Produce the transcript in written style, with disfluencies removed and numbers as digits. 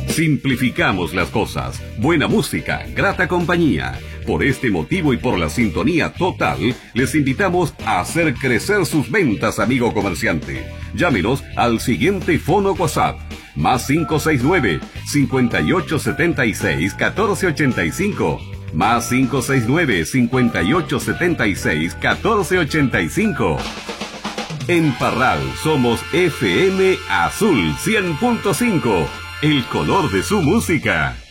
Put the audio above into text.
Simplificamos las cosas. Buena música, grata compañía. Por este motivo y por la sintonía total, les invitamos a hacer crecer sus ventas, amigo comerciante. Llámenos al siguiente fono WhatsApp. Más 569-5876-1485. Más 569-5876-1485. En Parral somos FM Azul 100.5. El color de su música.